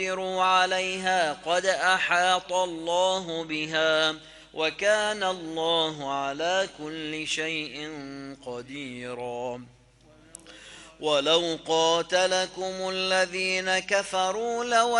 عليها قد أحاط الله بها وكان الله على كل شيء قديرا ولو قاتلكم الذين كفروا